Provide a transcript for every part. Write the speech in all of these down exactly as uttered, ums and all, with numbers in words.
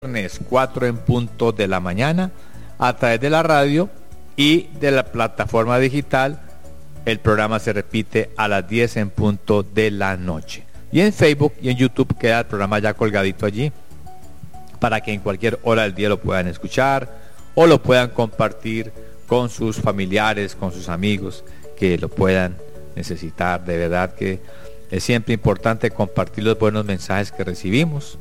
viernes cuatro en punto de la mañana a través de la radio y de la plataforma digital. El programa se repite a las diez en punto de la noche. Y en Facebook y en YouTube queda el programa ya colgadito allí para que en cualquier hora del día lo puedan escuchar o lo puedan compartir con sus familiares, con sus amigos que lo puedan necesitar. De verdad que es siempre importante compartir los buenos mensajes que recibimos.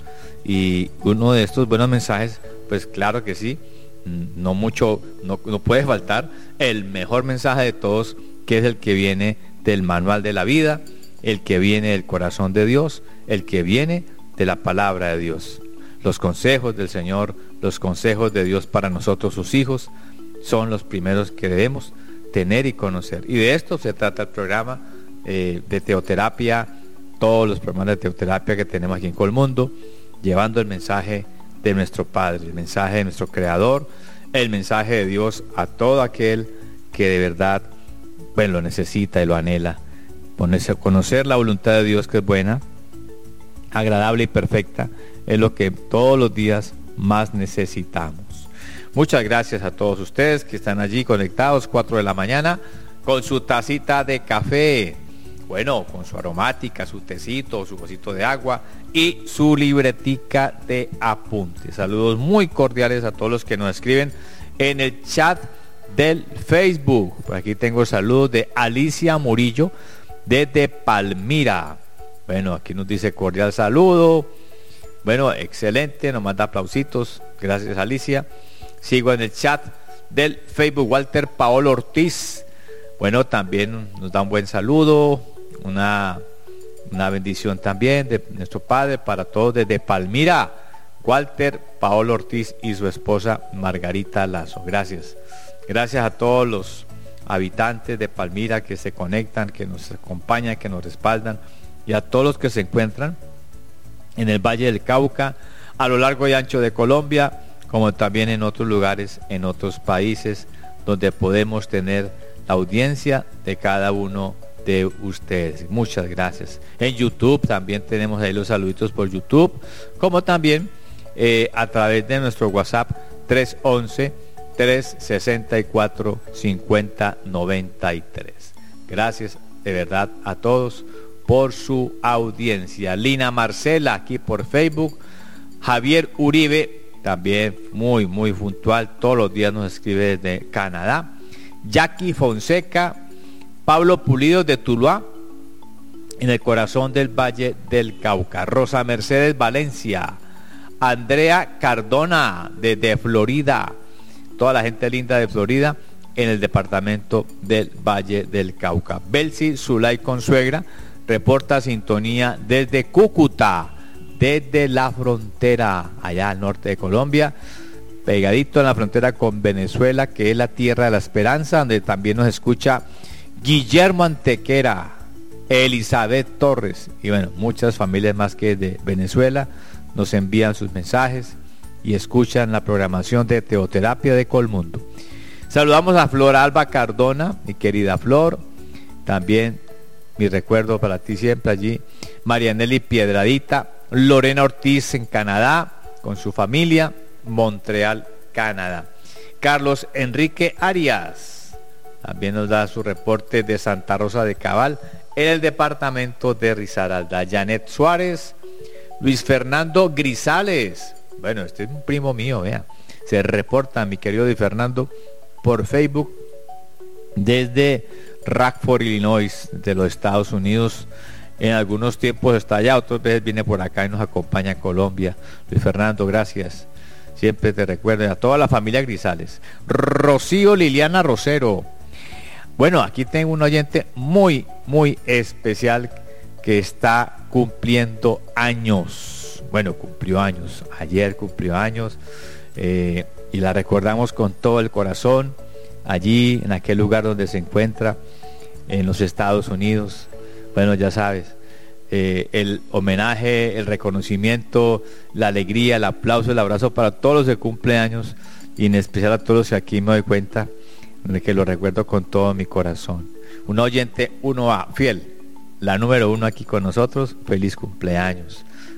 Y uno de estos buenos mensajes, pues claro que sí, no mucho, no, no puede faltar el mejor mensaje de todos, que es el que viene del manual de la vida, el que viene del corazón de Dios, el que viene de la palabra de Dios. Los consejos del Señor, los consejos de Dios para nosotros, sus hijos, son los primeros que debemos tener y conocer. Y de esto se trata el programa eh, de teoterapia, todos los programas de teoterapia que tenemos aquí en Colmundo, llevando el mensaje de nuestro Padre, el mensaje de nuestro Creador, el mensaje de Dios a todo aquel que de verdad, bueno, lo necesita y lo anhela. Ponerse a conocer la voluntad de Dios, que es buena, agradable y perfecta, es lo que todos los días más necesitamos. Muchas gracias a todos ustedes que están allí conectados, cuatro de la mañana, con su tacita de café, bueno, con su aromática, su tecito, su vasito de agua y su libretica de apuntes. Saludos muy cordiales a todos los que nos escriben en el chat del Facebook. Por aquí tengo saludos de Alicia Murillo desde Palmira. Bueno, aquí nos dice cordial saludo. Bueno, excelente, nos manda aplausitos. Gracias, Alicia. Sigo en el chat del Facebook. Walter Paolo Ortiz, bueno, también nos da un buen saludo. Una, una bendición también de nuestro Padre para todos desde Palmira. Walter Paolo Ortiz y su esposa Margarita Lazo. Gracias. Gracias a todos los habitantes de Palmira que se conectan, que nos acompañan, que nos respaldan, y a todos los que se encuentran en el Valle del Cauca, a lo largo y ancho de Colombia, como también en otros lugares, en otros países, donde podemos tener la audiencia de cada uno de ustedes. Muchas gracias. En YouTube también tenemos ahí los saluditos por YouTube, como también eh, a través de nuestro WhatsApp tres once, tres sesenta y cuatro, cincuenta noventa y tres. Gracias de verdad a todos por su audiencia. Lina Marcela aquí por Facebook. Javier Uribe también muy muy puntual, todos los días nos escribe desde Canadá. Jackie Fonseca, Pablo Pulido de Tuluá, en el corazón del Valle del Cauca. Rosa Mercedes Valencia, Andrea Cardona desde Florida, toda la gente linda de Florida en el departamento del Valle del Cauca. Belsi Zulay Consuegra reporta sintonía desde Cúcuta, desde la frontera allá al norte de Colombia, pegadito en la frontera con Venezuela, que es la tierra de la esperanza, donde también nos escucha Guillermo Antequera, Elizabeth Torres y bueno, muchas familias más que de Venezuela nos envían sus mensajes y escuchan la programación de Teoterapia de Colmundo. Saludamos a Flor Alba Cardona, mi querida Flor, también mi recuerdo para ti siempre allí. Marianelli Piedradita, Lorena Ortiz en Canadá con su familia, Montreal, Canadá. Carlos Enrique Arias también nos da su reporte de Santa Rosa de Cabal en el departamento de Risaralda. Janet Suárez, Luis Fernando Grisales, bueno, este es un primo mío, vea, se reporta mi querido Luis Fernando por Facebook desde Rockford, Illinois, de los Estados Unidos. En algunos tiempos está allá, otras veces viene por acá y nos acompaña a Colombia. Luis Fernando, gracias. Siempre te recuerdo a toda la familia Grisales. Rocío Liliana Rosero. Bueno, aquí tengo un oyente muy, muy especial que está cumpliendo años. Bueno, cumplió años. Ayer cumplió años. Eh, y la recordamos con todo el corazón. Allí, en aquel lugar donde se encuentra, en los Estados Unidos. Bueno, ya sabes, eh, el homenaje, el reconocimiento, la alegría, el aplauso, el abrazo para todos los de cumpleaños y en especial a todos los que aquí me doy cuenta de que lo recuerdo con todo mi corazón. Un oyente uno A, fiel, la número uno aquí con nosotros, feliz cumpleaños.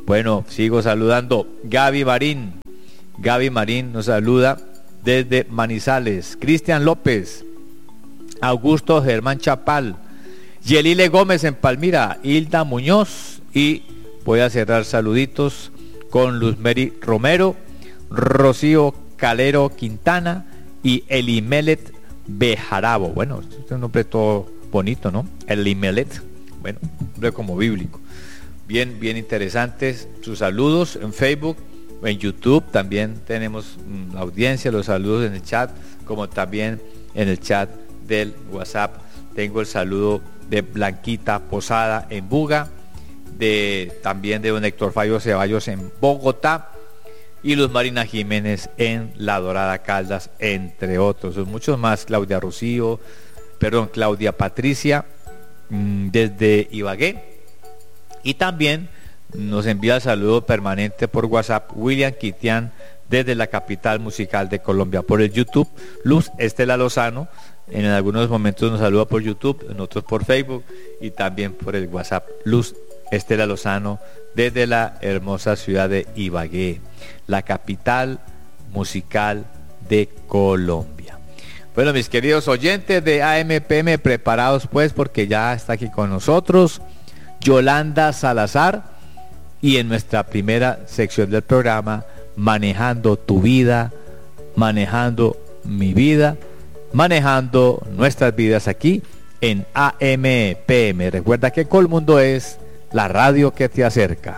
Bueno, sigo saludando. Gaby Marín. Gaby Marín nos saluda desde Manizales. Cristian López. Augusto Germán Chapal. Yelile Gómez en Palmira. Hilda Muñoz. Y voy a cerrar saluditos con Luz Mary Romero, Rocío Calero Quintana y Elimelet Bejarabo. Bueno, este es un nombre todo bonito, ¿no? Elimelet. Bueno, un nombre como bíblico. Bien, bien interesantes sus saludos en Facebook, en YouTube. También tenemos la audiencia, los saludos en el chat, como también en el chat del WhatsApp. Tengo el saludo de Blanquita Posada en Buga, de también de don Héctor Fabio Ceballos en Bogotá y Luz Marina Jiménez en La Dorada Caldas, entre otros. Son muchos más. Claudia Rocío, perdón, Claudia Patricia mmm, desde Ibagué. Y también nos envía el saludo permanente por WhatsApp William Quitián desde la capital musical de Colombia. Por el YouTube, Luz Estela Lozano, en algunos momentos nos saluda por YouTube, en otros por Facebook y también por el WhatsApp Luz Estela Lozano desde la hermosa ciudad de Ibagué, la capital musical de Colombia. Bueno, mis queridos oyentes de A M P M, preparados pues, porque ya está aquí con nosotros Yolanda Salazar, y en nuestra primera sección del programa, manejando tu vida, manejando mi vida, manejando nuestras vidas aquí en A M P M. Recuerda que Colmundo es la radio que te acerca.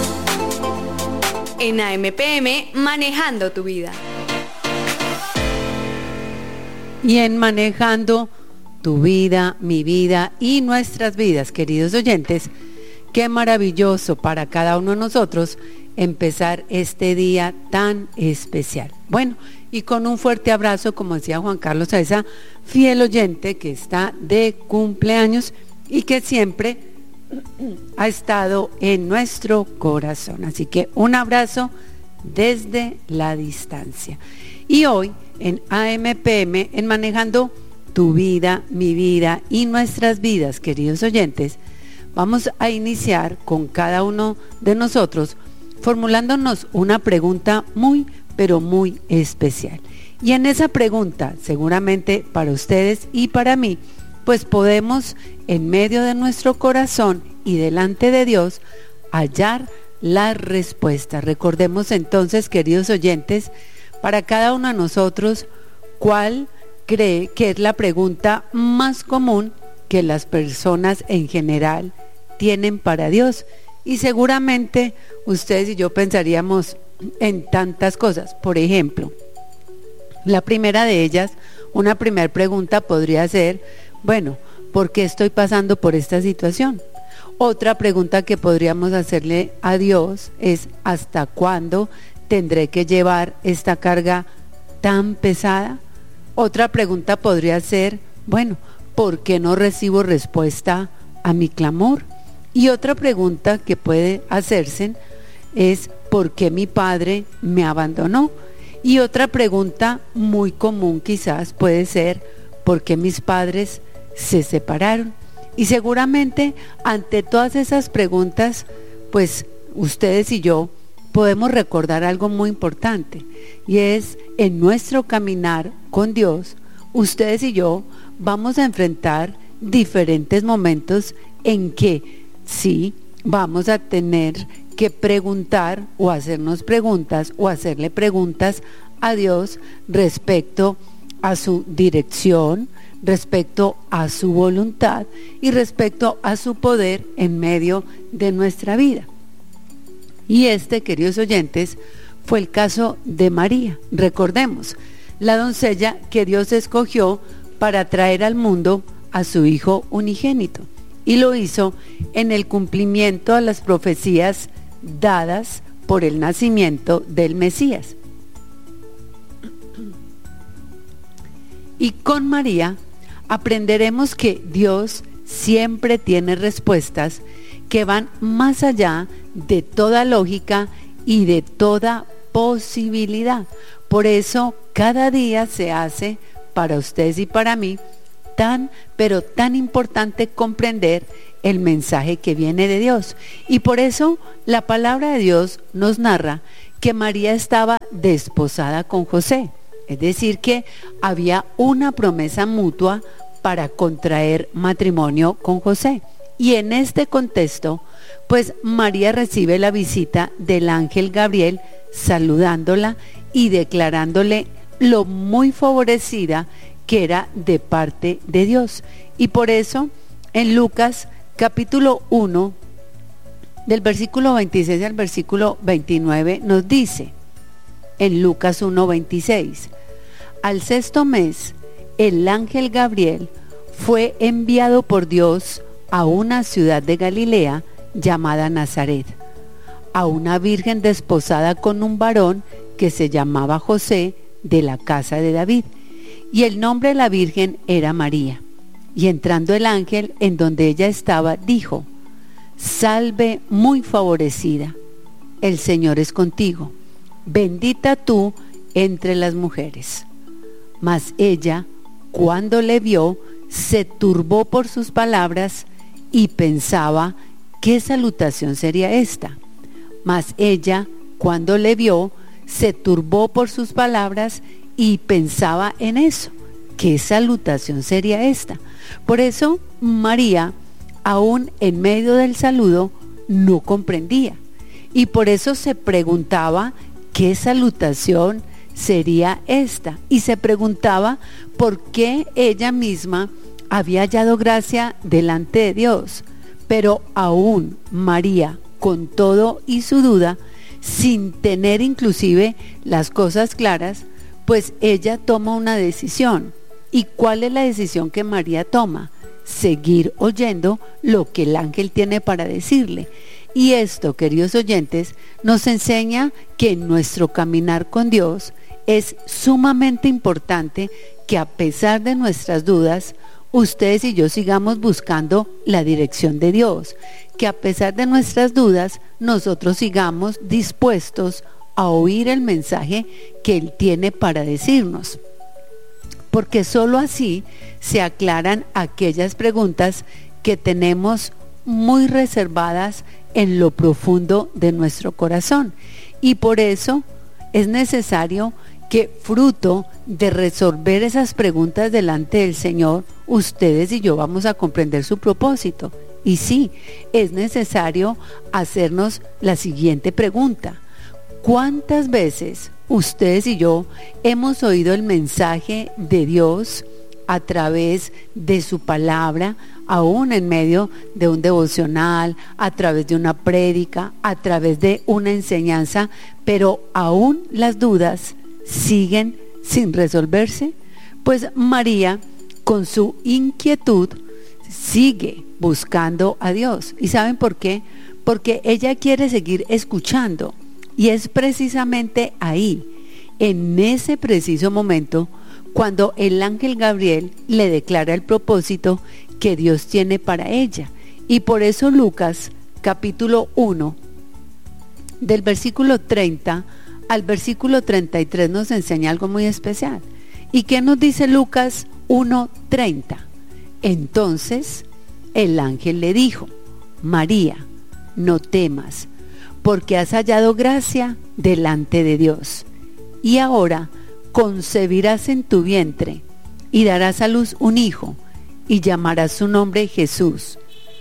En A M P M, manejando tu vida. Y en manejando tu vida, mi vida y nuestras vidas, queridos oyentes, qué maravilloso para cada uno de nosotros empezar este día tan especial. Bueno, y con un fuerte abrazo, como decía Juan Carlos, a esa fiel oyente que está de cumpleaños y que siempre ha estado en nuestro corazón. Así que un abrazo desde la distancia. Y hoy en A M P M, en Manejando tu vida, mi vida y nuestras vidas, queridos oyentes, vamos a iniciar con cada uno de nosotros formulándonos una pregunta muy, pero muy especial. Y en esa pregunta, seguramente para ustedes y para mí, pues podemos en medio de nuestro corazón y delante de Dios hallar la respuesta. Recordemos entonces, queridos oyentes, para cada uno de nosotros, ¿cuál cree que es la pregunta más común que las personas en general tienen para Dios? Y seguramente ustedes y yo pensaríamos en tantas cosas. Por ejemplo, la primera de ellas, una primera pregunta podría ser, bueno, ¿por qué estoy pasando por esta situación? Otra pregunta que podríamos hacerle a Dios es, ¿hasta cuándo tendré que llevar esta carga tan pesada? Otra pregunta podría ser, bueno, ¿por qué no recibo respuesta a mi clamor? Y otra pregunta que puede hacerse es, ¿por qué mi padre me abandonó? Y otra pregunta muy común quizás puede ser, ¿por qué mis padres se separaron? Y seguramente ante todas esas preguntas, pues ustedes y yo podemos recordar algo muy importante, y es en nuestro caminar con Dios, ustedes y yo vamos a enfrentar diferentes momentos en que sí vamos a tener que preguntar o hacernos preguntas o hacerle preguntas a Dios respecto a su dirección, respecto a su voluntad y respecto a su poder en medio de nuestra vida. Y este, queridos oyentes, fue el caso de María. Recordemos, la doncella que Dios escogió para traer al mundo a su Hijo unigénito, y lo hizo en el cumplimiento a las profecías dadas por el nacimiento del Mesías. Y con María aprenderemos que Dios siempre tiene respuestas que van más allá de toda lógica y de toda posibilidad. Por eso cada día se hace para ustedes y para mí tan, pero tan importante comprender el mensaje que viene de Dios. Y por eso la palabra de Dios nos narra que María estaba desposada con José, es decir, que había una promesa mutua para contraer matrimonio con José. Y en este contexto, pues María recibe la visita del ángel Gabriel, saludándola y declarándole lo muy favorecida que era de parte de Dios. Y por eso en Lucas capítulo uno, del versículo veintiséis al versículo veintinueve, nos dice, en Lucas uno veintiséis, al sexto mes, el ángel Gabriel fue enviado por Dios a una ciudad de Galilea llamada Nazaret, a una virgen desposada con un varón que se llamaba José, de la casa de David, y el nombre de la virgen era María. Y entrando el ángel en donde ella estaba, dijo, salve muy favorecida, el Señor es contigo, bendita tú entre las mujeres. Mas ella, cuando le vio, se turbó por sus palabras y pensaba, ¿qué salutación sería esta? Mas ella, cuando le vio, se turbó por sus palabras y pensaba en eso, ¿qué salutación sería esta? Por eso María, aún en medio del saludo, no comprendía. Y por eso se preguntaba qué salutación sería esta. Y se preguntaba por qué ella misma había hallado gracia delante de Dios. Pero aún María, con todo y su duda, sin tener inclusive las cosas claras, pues ella toma una decisión. ¿Y cuál es la decisión que María toma? Seguir oyendo lo que el ángel tiene para decirle. Y esto, queridos oyentes, nos enseña que en nuestro caminar con Dios es sumamente importante que, a pesar de nuestras dudas, ustedes y yo sigamos buscando la dirección de Dios, que a pesar de nuestras dudas, nosotros sigamos dispuestos a oír el mensaje que Él tiene para decirnos. Porque sólo así se aclaran aquellas preguntas que tenemos muy reservadas en lo profundo de nuestro corazón. Y por eso es necesario que, fruto de resolver esas preguntas delante del Señor, ustedes y yo vamos a comprender su propósito. Y sí, es necesario hacernos la siguiente pregunta: ¿cuántas veces ustedes y yo hemos oído el mensaje de Dios a través de su palabra, aún en medio de un devocional, a través de una prédica, a través de una enseñanza, pero aún las dudas siguen sin resolverse? Pues María, con su inquietud, sigue buscando a Dios. ¿Y saben por qué? Porque ella quiere seguir escuchando. Y es precisamente ahí, en ese preciso momento, cuando el ángel Gabriel le declara el propósito que Dios tiene para ella. Y por eso Lucas, capítulo uno, del versículo treinta al versículo treinta y tres, nos enseña algo muy especial. ¿Y qué nos dice Lucas uno treinta? Entonces el ángel le dijo: María, no temas, porque has hallado gracia delante de Dios. Y ahora concebirás en tu vientre y darás a luz un hijo, y llamarás su nombre Jesús.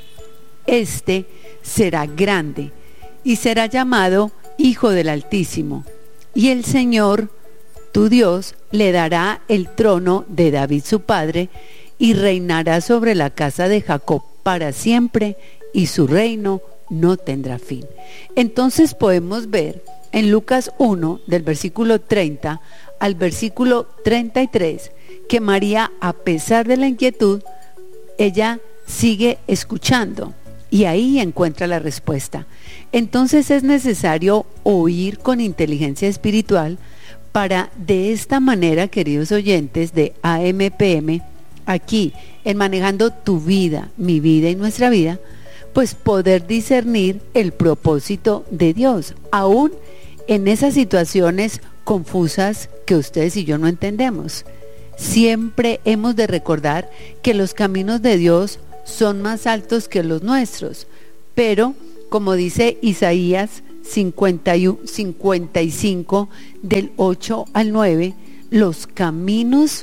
Este será grande y será llamado Hijo del Altísimo, y el Señor, tu Dios, le dará el trono de David su padre, y reinará sobre la casa de Jacob para siempre, y su reino no tendrá fin. Entonces podemos ver en Lucas uno, del versículo treinta al versículo treinta y tres, que María, a pesar de la inquietud, ella sigue escuchando, y ahí encuentra la respuesta. Entonces es necesario oír con inteligencia espiritual para, de esta manera, queridos oyentes de A M P M, aquí en Manejando tu Vida, mi vida y nuestra vida, pues poder discernir el propósito de Dios, aún en esas situaciones confusas que ustedes y yo no entendemos. Siempre hemos de recordar que los caminos de Dios son más altos que los nuestros. Pero, como dice Isaías cincuenta y cinco, del ocho al nueve, los caminos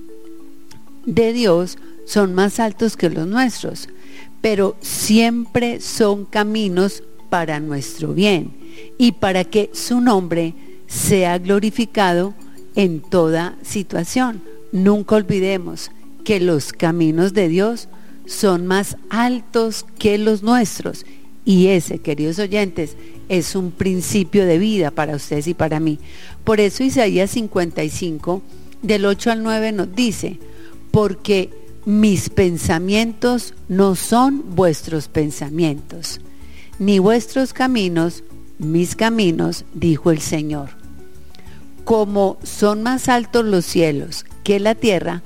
de Dios son más altos que los nuestros, pero siempre son caminos para nuestro bien y para que su nombre sea glorificado en toda situación. Nunca olvidemos que los caminos de Dios son más altos que los nuestros, y ese, queridos oyentes, es un principio de vida para ustedes y para mí. Por eso Isaías cincuenta y cinco, del ocho al nueve, nos dice: porque mis pensamientos no son vuestros pensamientos, ni vuestros caminos mis caminos, dijo el Señor. Como son más altos los cielos que la tierra,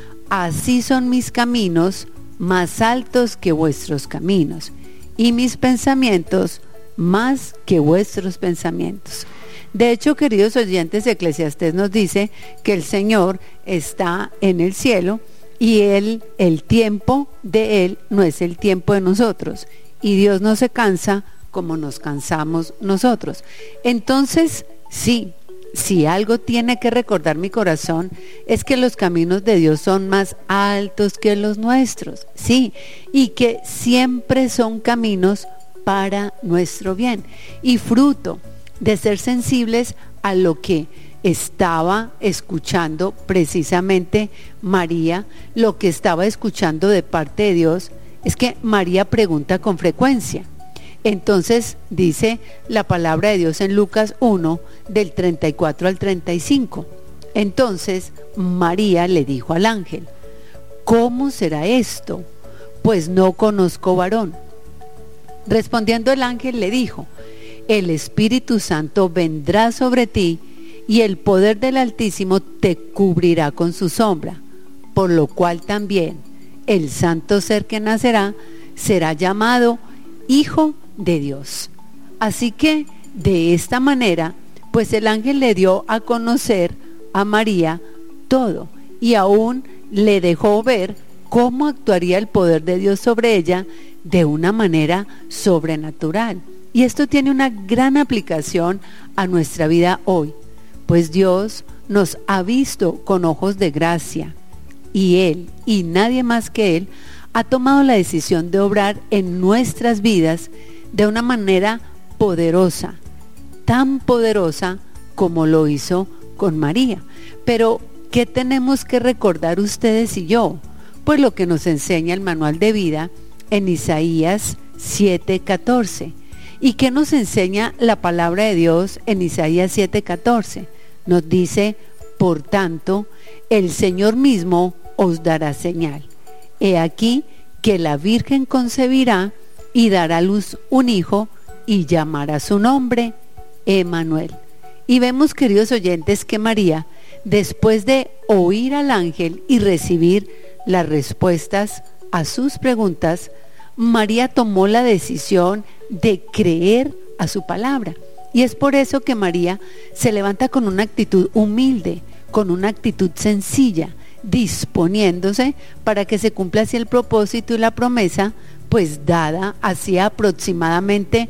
así son mis caminos más altos que vuestros caminos, y mis pensamientos más que vuestros pensamientos. De hecho, queridos oyentes, Eclesiastés nos dice que el Señor está en el cielo y él, el tiempo de Él no es el tiempo de nosotros, y Dios no se cansa como nos cansamos nosotros. Entonces, sí, si algo tiene que recordar mi corazón es que los caminos de Dios son más altos que los nuestros, sí, y que siempre son caminos para nuestro bien y fruto de ser sensibles a lo que estaba escuchando precisamente María. Lo que estaba escuchando de parte de Dios es que María pregunta con frecuencia. Entonces dice la palabra de Dios en Lucas uno, del treinta y cuatro al treinta y cinco. Entonces María le dijo al ángel: ¿cómo será esto? Pues no conozco varón. Respondiendo el ángel le dijo: el Espíritu Santo vendrá sobre ti, y el poder del Altísimo te cubrirá con su sombra, por lo cual también el santo ser que nacerá será llamado Hijo de Dios. Así que de esta manera, pues el ángel le dio a conocer a María todo, y aún le dejó ver cómo actuaría el poder de Dios sobre ella de una manera sobrenatural. Y esto tiene una gran aplicación a nuestra vida hoy, pues Dios nos ha visto con ojos de gracia, y Él, y nadie más que Él, ha tomado la decisión de obrar en nuestras vidas de una manera poderosa, tan poderosa como lo hizo con María. Pero, ¿qué tenemos que recordar ustedes y yo? Pues lo que nos enseña el manual de vida en Isaías siete catorce. ¿Y qué nos enseña la palabra de Dios en Isaías siete catorce? Nos dice: por tanto, el Señor mismo os dará señal. He aquí que la Virgen concebirá y dará a luz un hijo, y llamará su nombre Emmanuel. Y vemos, queridos oyentes, que María, después de oír al ángel y recibir las respuestas a sus preguntas, María tomó la decisión de creer a su palabra. Y es por eso que María se levanta con una actitud humilde, con una actitud sencilla, disponiéndose para que se cumpla así el propósito y la promesa, pues dada hacía aproximadamente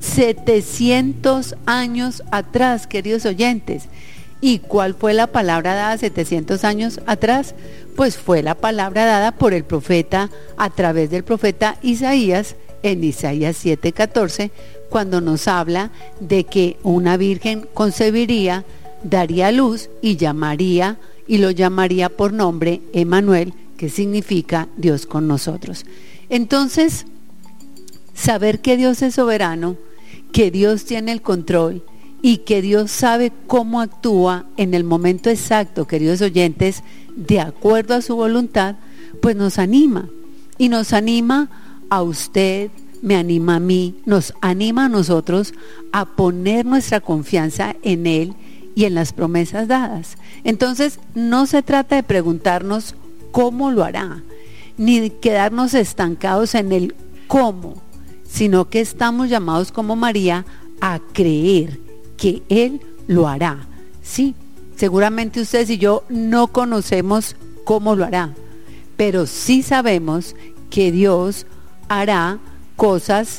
setecientos años atrás, queridos oyentes. ¿Y cuál fue la palabra dada setecientos años atrás? Pues fue la palabra dada por el profeta, a través del profeta Isaías, en Isaías siete catorce, cuando nos habla de que una virgen concebiría, daría luz y llamaría, y lo llamaría por nombre Emmanuel, que significa Dios con nosotros. Entonces, saber que Dios es soberano, que Dios tiene el control y que Dios sabe cómo actúa en el momento exacto, queridos oyentes, de acuerdo a su voluntad, pues nos anima. Y nos anima a usted, me anima a mí, nos anima a nosotros a poner nuestra confianza en Él y en las promesas dadas. Entonces, no se trata de preguntarnos cómo lo hará, ni de quedarnos estancados en el cómo, sino que estamos llamados como María a creer que Él lo hará. Sí, seguramente ustedes y yo no conocemos cómo lo hará, pero sí sabemos que Dios hará cosas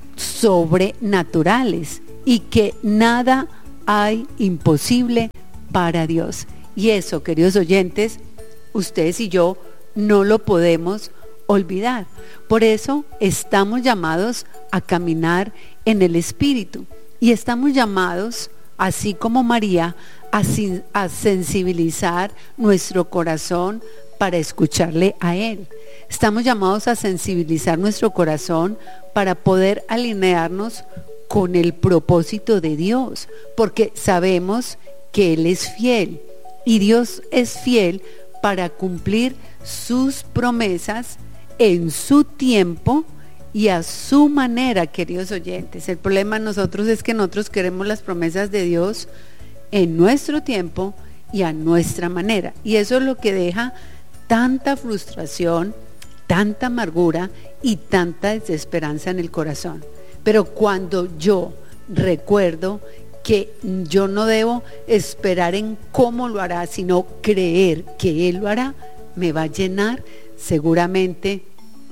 sobrenaturales y que nada hay imposible para Dios. Y eso, queridos oyentes, ustedes y yo no lo podemos olvidar. Por eso estamos llamados a caminar en el Espíritu y estamos llamados, así como María, a, a sensibilizar nuestro corazón para escucharle a Él. Estamos llamados a sensibilizar nuestro corazón para poder alinearnos con el propósito de Dios, porque sabemos que Él es fiel y Dios es fiel para cumplir sus promesas en su tiempo y a su manera, queridos oyentes. El problema de nosotros es que nosotros queremos las promesas de Dios en nuestro tiempo y a nuestra manera, y eso es lo que deja tanta frustración, tanta amargura y tanta desesperanza en el corazón. Pero cuando yo recuerdo que yo no debo esperar en cómo lo hará, sino creer que Él lo hará, me va a llenar seguramente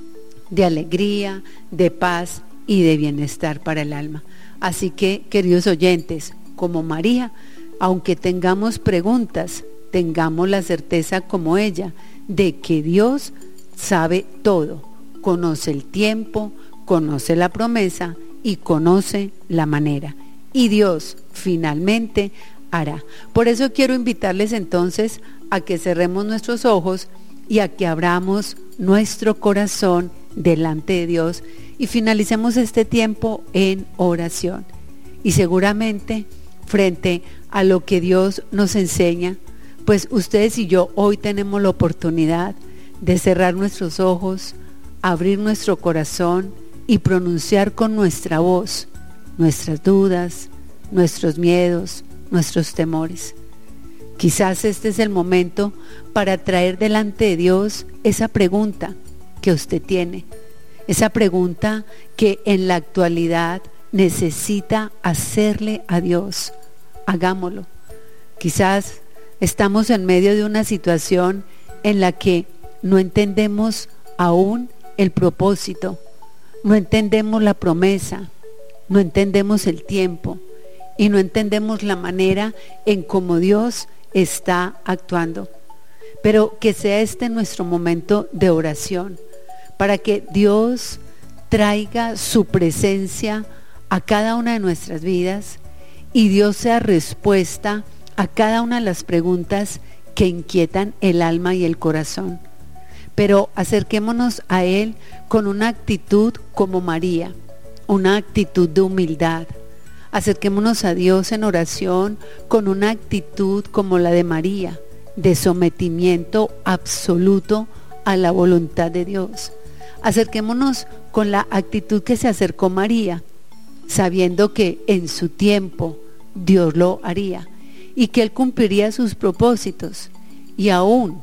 de alegría, de paz y de bienestar para el alma. Así que, queridos oyentes, como María, aunque tengamos preguntas, tengamos la certeza como ella de que Dios sabe todo, conoce el tiempo, conoce la promesa y conoce la manera. Y Dios finalmente hará. Por eso quiero invitarles entonces a que cerremos nuestros ojos y a que abramos nuestro corazón delante de Dios y finalicemos este tiempo en oración. Y seguramente frente a lo que Dios nos enseña, pues ustedes y yo hoy tenemos la oportunidad de cerrar nuestros ojos, abrir nuestro corazón y pronunciar con nuestra voz nuestras dudas, nuestros miedos, nuestros temores. Quizás este es el momento para traer delante de Dios esa pregunta que usted tiene, esa pregunta que en la actualidad necesita hacerle a Dios. Hagámoslo. Quizás estamos en medio de una situación en la que no entendemos aún el propósito, no entendemos la promesa, no entendemos el tiempo y no entendemos la manera en cómo Dios está actuando. Pero que sea este nuestro momento de oración para que Dios traiga su presencia a cada una de nuestras vidas y Dios sea respuesta a cada una de las preguntas que inquietan el alma y el corazón. Pero acerquémonos a Él con una actitud como María, una actitud de humildad. Acerquémonos a Dios en oración con una actitud como la de María, de sometimiento absoluto a la voluntad de Dios. Acerquémonos con la actitud que se acercó María, sabiendo que en su tiempo Dios lo haría y que Él cumpliría sus propósitos, y aún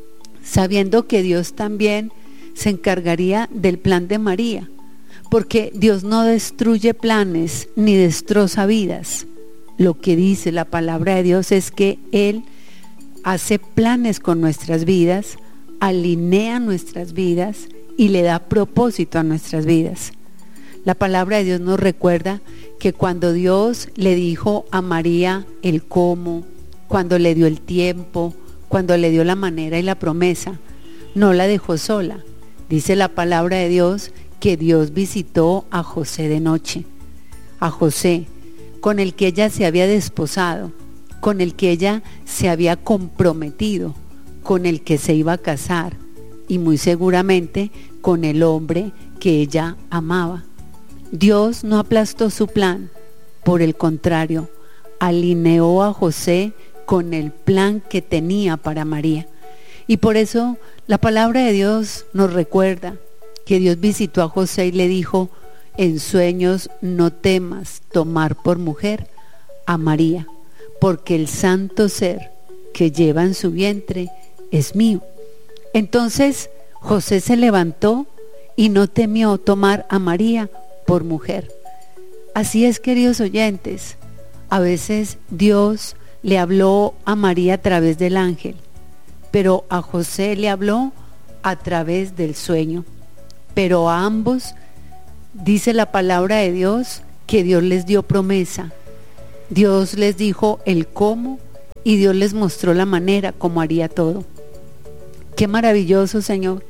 sabiendo que Dios también se encargaría del plan de María, porque Dios no destruye planes ni destroza vidas. Lo que dice la palabra de Dios es que Él hace planes con nuestras vidas, alinea nuestras vidas y le da propósito a nuestras vidas. La palabra de Dios nos recuerda que cuando Dios le dijo a María el cómo, cuando le dio el tiempo, cuando le dio la manera y la promesa, no la dejó sola. Dice la palabra de Dios que Dios visitó a José de noche, a José, con el que ella se había desposado, con el que ella se había comprometido, con el que se iba a casar y muy seguramente con el hombre que ella amaba. Dios no aplastó su plan, por el contrario, alineó a José con el plan que tenía para María. Y por eso la palabra de Dios nos recuerda que Dios visitó a José y le dijo: en sueños no temas tomar por mujer a María, porque el santo ser que lleva en su vientre es mío. Entonces José se levantó y no temió tomar a María por mujer. Así es, queridos oyentes, a veces Dios le habló a María a través del ángel, pero a José le habló a través del sueño. pero a ambos dice la palabra de Dios que Dios les dio promesa. Dios les dijo el cómo y Dios les mostró la manera como haría todo. Qué maravilloso, Señor.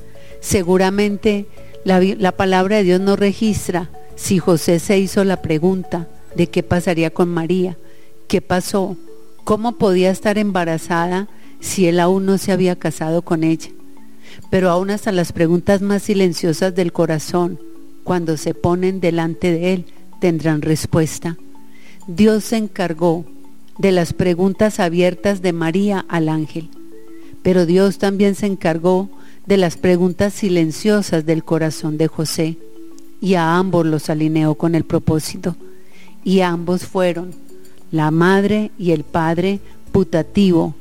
Seguramente la, la palabra de Dios no registra si José se hizo la pregunta de qué pasaría con María, qué pasó, cómo podía estar embarazada si él aún no se había casado con ella. Pero aún hasta las preguntas más silenciosas del corazón, cuando se ponen delante de él, tendrán respuesta. Dios se encargó de las preguntas abiertas de María al ángel, pero Dios también se encargó de las preguntas silenciosas del corazón de José, y a ambos los alineó con el propósito, y ambos fueron la madre y el padre putativo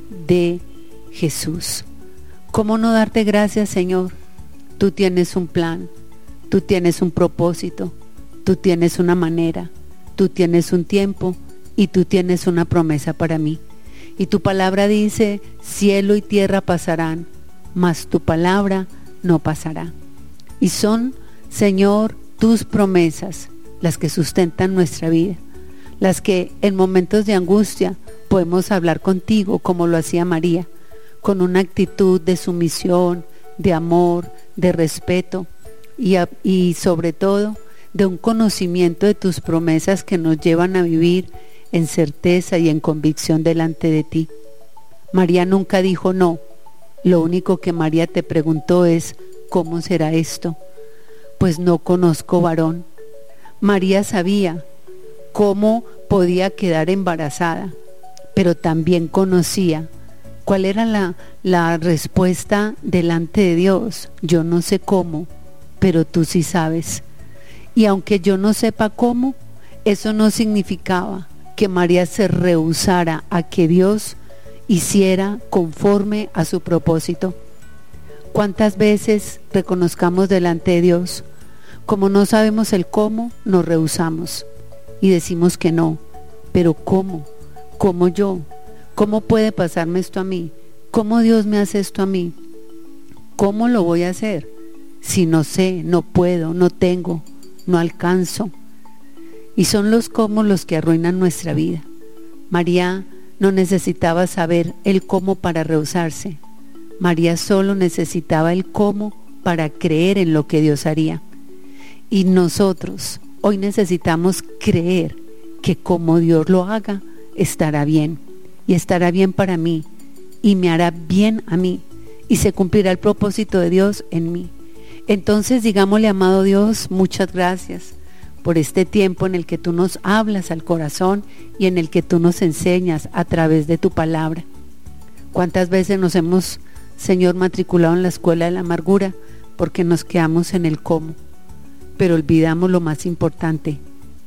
de Jesús. ¿Cómo no darte gracias, Señor? Tú tienes un plan, tú tienes un propósito, tú tienes una manera, tú tienes un tiempo y tú tienes una promesa para mí. Y tu palabra dice, cielo y tierra pasarán, mas tu palabra no pasará. Y son, Señor, tus promesas las que sustentan nuestra vida, las que en momentos de angustia podemos hablar contigo como lo hacía María, con una actitud de sumisión, de amor, de respeto y, a, y sobre todo de un conocimiento de tus promesas que nos llevan a vivir en certeza y en convicción delante de ti. María nunca dijo no. Lo único que María te preguntó es, ¿cómo será esto? Pues no conozco varón. María sabía cómo podía quedar embarazada, pero también conocía cuál era la, la respuesta delante de Dios. Yo no sé cómo, pero tú sí sabes. Y aunque yo no sepa cómo, eso no significaba que María se rehusara a que Dios hiciera conforme a su propósito. ¿Cuántas veces reconozcamos delante de Dios? Como no sabemos el cómo, nos rehusamos y decimos que no. Pero ¿cómo? ¿Cómo yo? ¿Cómo puede pasarme esto a mí? ¿Cómo Dios me hace esto a mí? ¿Cómo lo voy a hacer? Si no sé, no puedo, no tengo, no alcanzo. Y son los cómo los que arruinan nuestra vida. María no necesitaba saber el cómo para rehusarse. María solo necesitaba el cómo para creer en lo que Dios haría. Y nosotros hoy necesitamos creer que como Dios lo haga, estará bien. Y estará bien para mí. Y me hará bien a mí. Y se cumplirá el propósito de Dios en mí. Entonces digámosle, amado Dios, muchas gracias por este tiempo en el que tú nos hablas al corazón y en el que tú nos enseñas a través de tu palabra. ¿Cuántas veces nos hemos, Señor, matriculado en la escuela de la amargura porque nos quedamos en el cómo? Pero olvidamos lo más importante,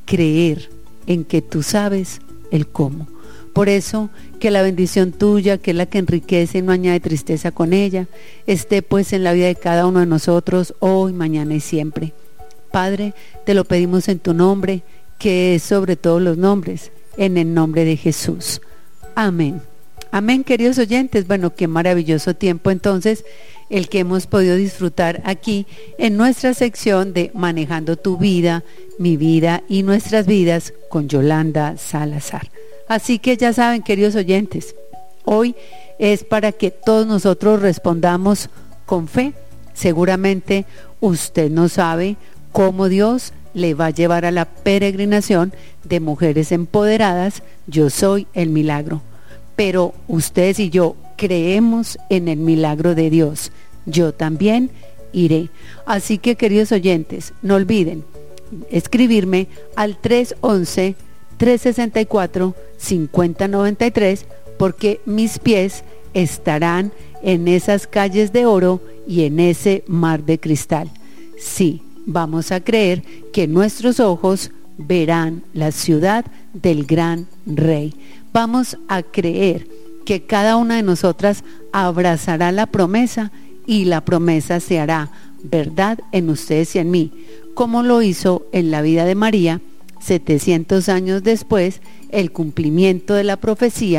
creer en que tú sabes el cómo. Por eso, que la bendición tuya, que es la que enriquece y no añade tristeza con ella, esté pues en la vida de cada uno de nosotros, hoy, mañana y siempre. Padre, te lo pedimos en tu nombre, que es sobre todos los nombres, en el nombre de Jesús. Amén. Amén, queridos oyentes. Bueno, qué maravilloso tiempo entonces el que hemos podido disfrutar aquí en nuestra sección de Manejando tu vida, mi vida y nuestras vidas con Yolanda Salazar. Así que ya saben, queridos oyentes, hoy es para que todos nosotros respondamos con fe. Seguramente usted no sabe cómo Dios le va a llevar a la peregrinación de mujeres empoderadas. Yo soy el milagro. Pero ustedes y yo creemos en el milagro de Dios. Yo también iré. Así que, queridos oyentes, no olviden escribirme al tres once, tres sesenta y cuatro, cincuenta noventa y tres, porque mis pies estarán en esas calles de oro y en ese mar de cristal. Sí, vamos a creer que nuestros ojos verán la ciudad del gran Rey. Vamos a creer que cada una de nosotras abrazará la promesa y la promesa se hará verdad en ustedes y en mí, como lo hizo en la vida de María. setecientos años después, el cumplimiento de la profecía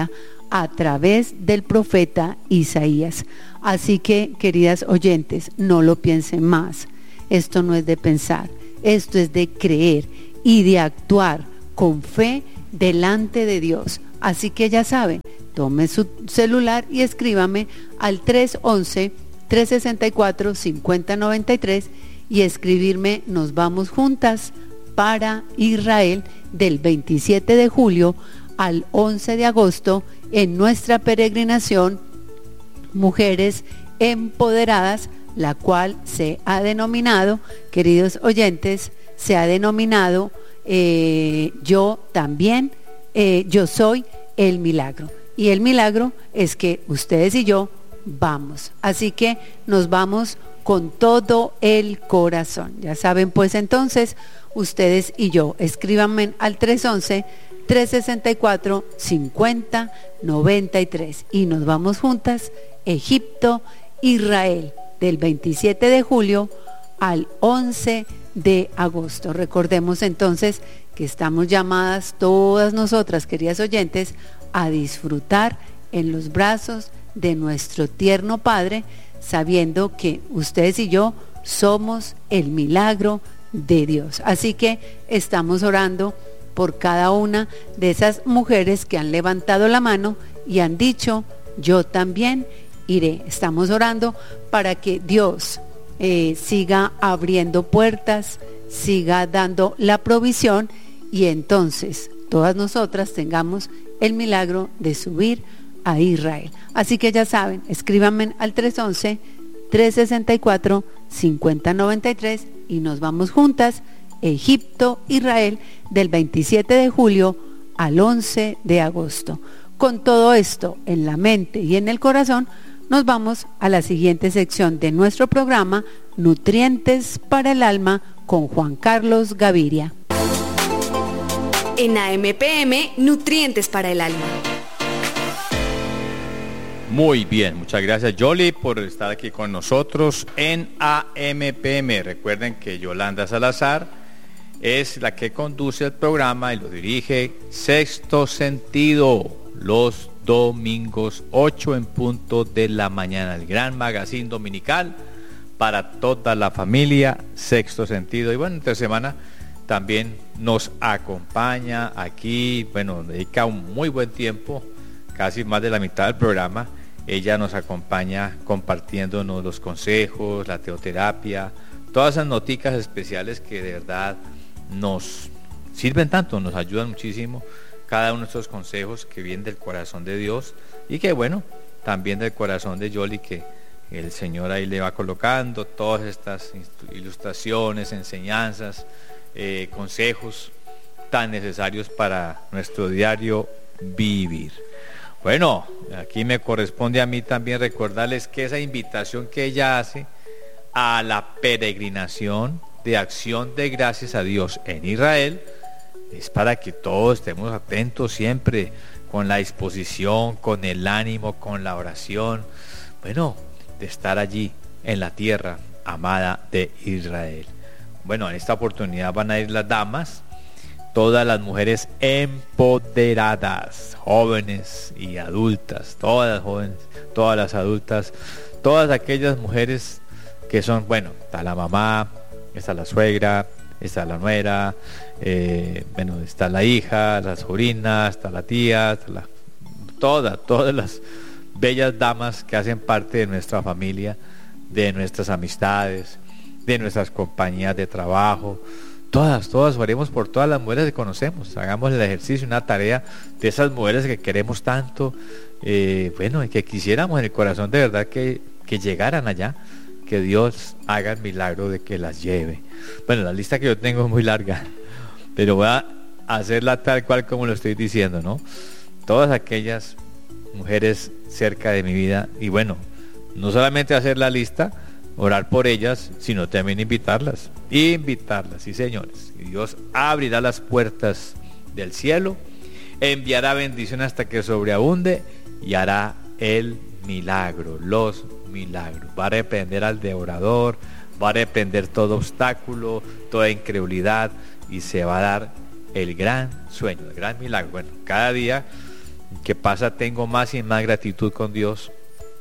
a través del profeta Isaías. Así que, queridas oyentes, no lo piensen más. Esto no es de pensar, esto es de creer y de actuar con fe delante de Dios. Así que ya saben, tome su celular y escríbame al tres once, tres sesenta y cuatro, cincuenta noventa y tres y escribirme Nos vamos juntas para Israel del veintisiete de julio al once de agosto en nuestra peregrinación Mujeres Empoderadas, la cual se ha denominado, queridos oyentes, se ha denominado eh, Yo también, eh, yo soy el milagro. Y el milagro es que ustedes y yo vamos. Así que nos vamos con todo el corazón. Ya saben, pues entonces, ustedes y yo, escríbanme al tres once, tres sesenta y cuatro, cincuenta noventa y tres y nos vamos juntas, Egipto, Israel, del veintisiete de julio al once de agosto. Recordemos entonces que estamos llamadas todas nosotras, queridas oyentes, a disfrutar en los brazos de nuestro tierno Padre, sabiendo que ustedes y yo somos el milagro de Dios. Así que estamos orando por cada una de esas mujeres que han levantado la mano y han dicho, yo también iré. Estamos orando para que Dios eh, siga abriendo puertas, siga dando la provisión y entonces todas nosotras tengamos el milagro de subir a Israel. Así que ya saben, escríbanme al tres once, tres sesenta y cuatro, cincuenta noventa y tres y nos vamos juntas, Egipto, Israel, del veintisiete de julio al once de agosto. Con todo esto en la mente y en el corazón, nos vamos a la siguiente sección de nuestro programa, Nutrientes para el Alma, con Juan Carlos Gaviria. En A M P M, Nutrientes para el Alma. Muy bien, muchas gracias Yoli por estar aquí con nosotros en A M P M. Recuerden que Yolanda Salazar es la que conduce el programa y lo dirige Sexto Sentido los domingos ocho en punto de la mañana, el gran magazine dominical para toda la familia Sexto Sentido. Y bueno, entre semana también nos acompaña aquí, bueno, dedica un muy buen tiempo, casi más de la mitad del programa. Ella nos acompaña compartiéndonos los consejos, la teoterapia, todas esas noticas especiales que de verdad nos sirven tanto, nos ayudan muchísimo. Cada uno de estos consejos que vienen del corazón de Dios y que bueno, también del corazón de Yoli, que el Señor ahí le va colocando todas estas ilustraciones, enseñanzas, eh, consejos tan necesarios para nuestro diario vivir. Bueno, aquí me corresponde a mí también recordarles que esa invitación que ella hace a la peregrinación de acción de gracias a Dios en Israel es para que todos estemos atentos siempre, con la disposición, con el ánimo, con la oración, bueno, de estar allí en la tierra amada de Israel. Bueno, en esta oportunidad van a ir las damas, todas las mujeres empoderadas, jóvenes y adultas, todas las jóvenes, todas las adultas, todas aquellas mujeres que son, bueno, está la mamá, está la suegra, está la nuera, eh, bueno, está la hija, la sobrina, está la tía, está la, todas, todas las bellas damas que hacen parte de nuestra familia, de nuestras amistades, de nuestras compañías de trabajo. Todas, todas oremos por todas las mujeres que conocemos, hagamos el ejercicio, una tarea de esas mujeres que queremos tanto, eh, bueno, y que quisiéramos en el corazón de verdad que, que llegaran allá, que Dios haga el milagro de que las lleve. Bueno, la lista que yo tengo es muy larga, pero voy a hacerla tal cual como lo estoy diciendo, ¿no? Todas aquellas mujeres cerca de mi vida, y bueno, no solamente hacer la lista, orar por ellas, sino también invitarlas, invitarlas, sí señores, y Dios abrirá las puertas del cielo, enviará bendición hasta que sobreabunde y hará el milagro, los milagros. Va a reprender al devorador, va a reprender todo obstáculo, toda incredulidad y se va a dar el gran sueño, el gran milagro. Bueno, cada día que pasa tengo más y más gratitud con Dios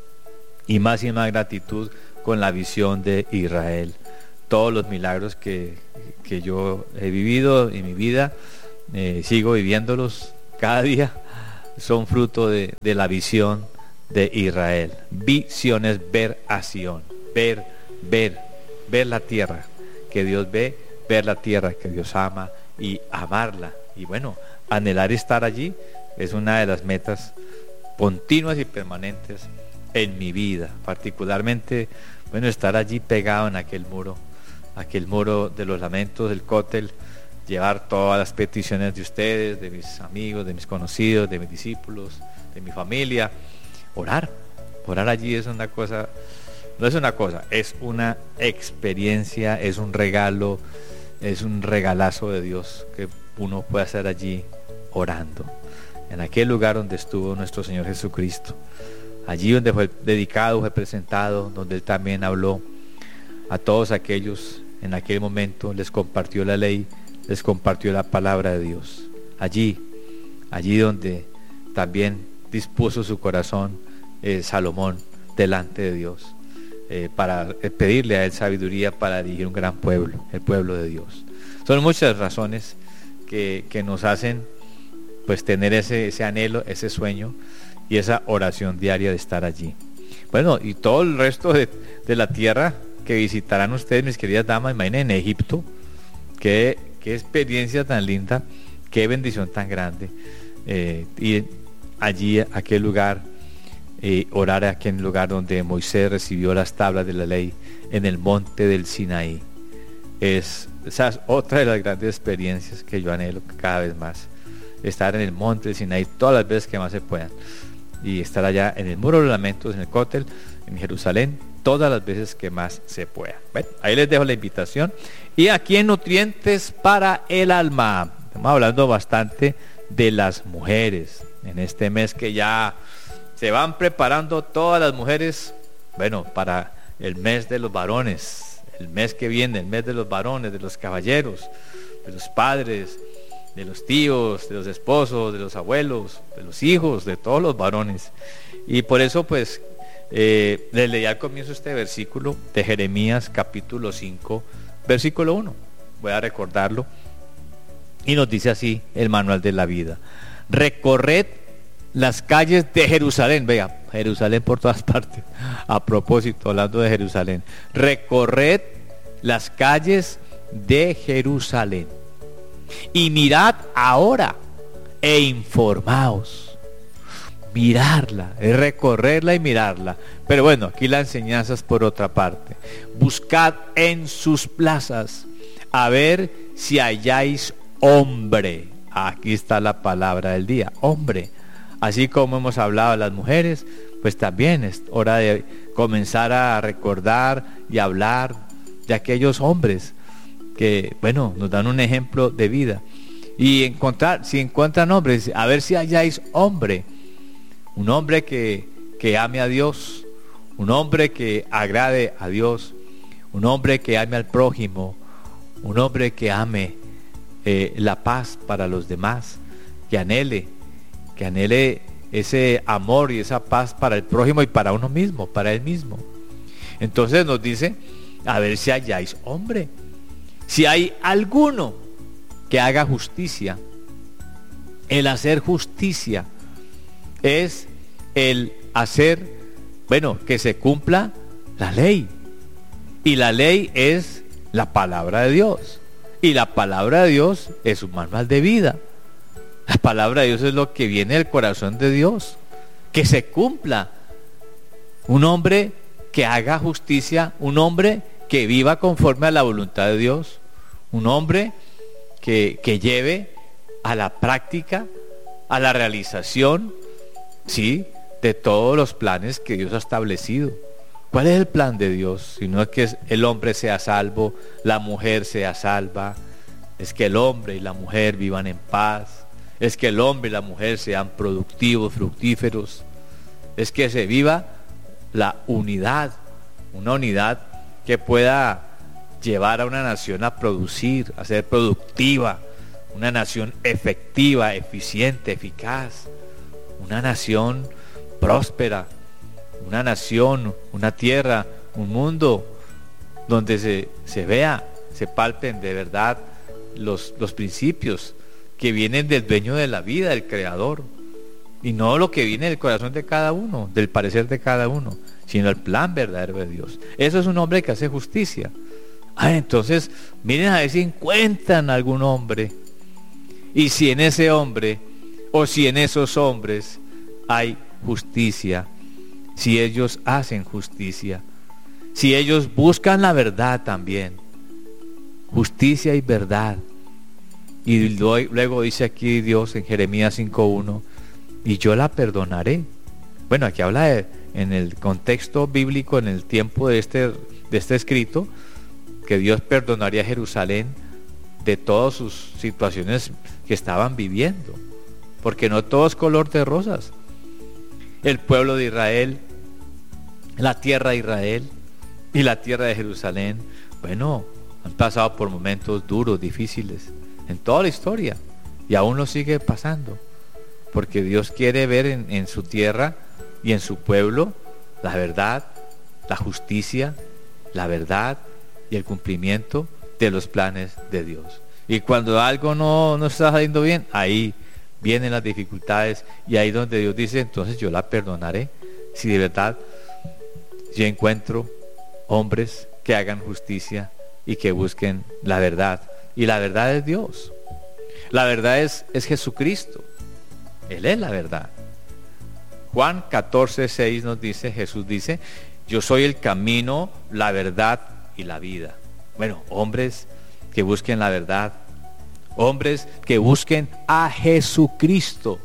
y más y más gratitud con la visión de Israel. Todos los milagros que, que yo he vivido en mi vida, eh, sigo viviéndolos cada día, son fruto de, de la visión de Israel. Visión es ver a Sion, ver, ver, ver la tierra que Dios ve, ver la tierra que Dios ama y amarla. Y bueno, anhelar estar allí es una de las metas continuas y permanentes en mi vida, particularmente, bueno, estar allí pegado en aquel muro, aquel muro de los lamentos del cótel, llevar todas las peticiones de ustedes, de mis amigos, de mis conocidos, de mis discípulos, de mi familia, orar, orar allí es una cosa, no es una cosa, es una experiencia, es un regalo, es un regalazo de Dios que uno puede hacer allí orando, en aquel lugar donde estuvo nuestro Señor Jesucristo, allí donde fue dedicado, fue presentado, donde Él también habló a todos aquellos, en aquel momento les compartió la ley, les compartió la palabra de Dios, allí, allí donde también dispuso su corazón eh, Salomón delante de Dios, eh, para eh, pedirle a Él sabiduría para dirigir un gran pueblo, el pueblo de Dios. Son muchas razones que, que nos hacen pues tener ese, ese anhelo, ese sueño y esa oración diaria de estar allí. Bueno, y todo el resto de, de la tierra que visitarán ustedes, mis queridas damas, imaginen en Egipto, qué, qué experiencia tan linda, qué bendición tan grande, eh, y allí, aquel lugar, eh, orar a aquel lugar donde Moisés recibió las tablas de la ley, en el monte del Sinaí. Es, esa es otra de las grandes experiencias que yo anhelo cada vez más, estar en el monte del Sinaí todas las veces que más se puedan, y estar allá en el muro de los lamentos, en el cótel, en Jerusalén, todas las veces que más se pueda. Bueno, ahí les dejo la invitación. Y aquí en Nutrientes para el Alma, estamos hablando bastante de las mujeres, en este mes que ya se van preparando todas las mujeres, bueno, para el mes de los varones, el mes que viene, el mes de los varones, de los caballeros, de los padres, de los tíos, de los esposos, de los abuelos, de los hijos, de todos los varones. Y por eso pues eh, les leí al comienzo este versículo de Jeremías capítulo cinco, versículo uno. Voy a recordarlo. Y nos dice así el manual de la vida: recorred las calles de Jerusalén. Vea, Jerusalén por todas partes. A propósito, hablando de Jerusalén, recorred las calles de Jerusalén y mirad ahora e informaos. Mirarla, es recorrerla y mirarla. Pero bueno, aquí la enseñanza es por otra parte. Buscad en sus plazas a ver si halláis hombre. Aquí está la palabra del día, hombre. Así como hemos hablado de las mujeres, pues también es hora de comenzar a recordar y hablar de aquellos hombres que, bueno, nos dan un ejemplo de vida. Y encontrar, si encuentran hombres, a ver si halláis hombre. Un hombre que, que ame a Dios, un hombre que agrade a Dios, un hombre que ame al prójimo, un hombre que ame eh, la paz para los demás, que anhele, que anhele ese amor y esa paz para el prójimo y para uno mismo, para él mismo. Entonces nos dice, a ver si halláis hombre, si hay alguno que haga justicia. El hacer justicia es el hacer, bueno, que se cumpla la ley. Y la ley es la palabra de Dios. Y la palabra de Dios es un manual de vida. La palabra de Dios es lo que viene del corazón de Dios. Que se cumpla. Un hombre que haga justicia, un hombre que viva conforme a la voluntad de Dios. Un hombre que, que lleve a la práctica, a la realización, sí, de todos los planes que Dios ha establecido. ¿Cuál es el plan de Dios? Si no es que el hombre sea salvo, la mujer sea salva, es que el hombre y la mujer vivan en paz, es que el hombre y la mujer sean productivos, fructíferos, es que se viva la unidad, una unidad que pueda llevar a una nación a producir, a ser productiva, una nación efectiva, eficiente, eficaz. una nación próspera, una nación, una tierra, un mundo donde se, se vea, se palpen de verdad los, los principios que vienen del dueño de la vida, del creador, y no lo que viene del corazón de cada uno, del parecer de cada uno, sino el plan verdadero de Dios. Eso es un hombre que hace justicia. Ah, entonces miren a ver si encuentran algún hombre, y si en ese hombre o si en esos hombres hay justicia, si ellos hacen justicia, si ellos buscan la verdad también, justicia y verdad. Y luego dice aquí Dios en Jeremías cinco uno, y yo la perdonaré. Bueno, aquí habla de, en el contexto bíblico, en el tiempo de este, de este escrito, que Dios perdonaría a Jerusalén de todas sus situaciones que estaban viviendo, porque no todo es color de rosas. El pueblo de Israel, la tierra de Israel y la tierra de Jerusalén, bueno, han pasado por momentos duros, difíciles, en toda la historia, y aún lo sigue pasando, porque Dios quiere ver en, en su tierra y en su pueblo la verdad, la justicia, la verdad y el cumplimiento de los planes de Dios. Y cuando algo no, no está saliendo bien, ahí vienen las dificultades, y ahí donde Dios dice, entonces yo la perdonaré, si de verdad yo encuentro hombres que hagan justicia y que busquen la verdad. Y la verdad es Dios. La verdad es, es Jesucristo. Él es la verdad. Juan catorce seis nos dice, Jesús dice, yo soy el camino, la verdad y la vida. Bueno, hombres que busquen la verdad, hombres que busquen a Jesucristo,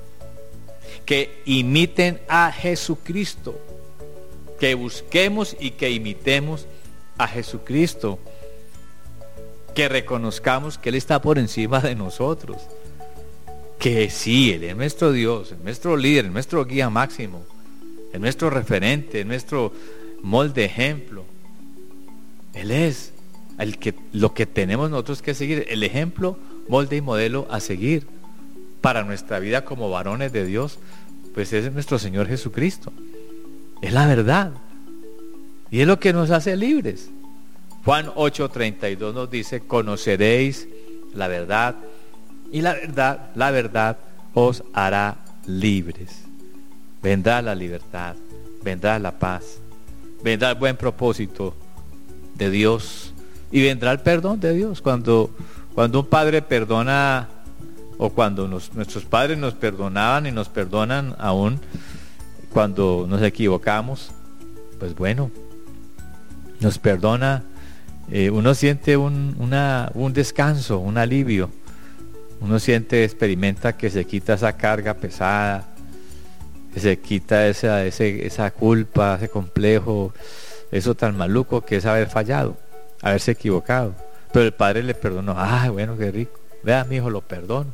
que imiten a Jesucristo, que busquemos y que imitemos a Jesucristo, que reconozcamos que Él está por encima de nosotros, que sí, Él es nuestro Dios, es nuestro líder, es nuestro guía máximo, es nuestro referente, es nuestro molde, ejemplo. Él es el que, lo que tenemos nosotros que seguir, el ejemplo, molde y modelo a seguir para nuestra vida como varones de Dios, pues es nuestro Señor Jesucristo. Es la verdad, y es lo que nos hace libres. Juan ocho treinta y dos nos dice, conoceréis la verdad, y la verdad, la verdad os hará libres. Vendrá la libertad, vendrá la paz, vendrá el buen propósito de Dios, y vendrá el perdón de Dios. Cuando, cuando un padre perdona, o cuando nos, nuestros padres nos perdonaban y nos perdonan aún cuando nos equivocamos, pues bueno, nos perdona, eh, uno siente un, una, un descanso, un alivio, uno siente, experimenta que se quita esa carga pesada, que se quita esa, ese, esa culpa, ese complejo, eso tan maluco que es haber fallado, haberse equivocado. Pero el padre le perdonó. Ah, bueno, qué rico. Vea, mi hijo, lo perdono.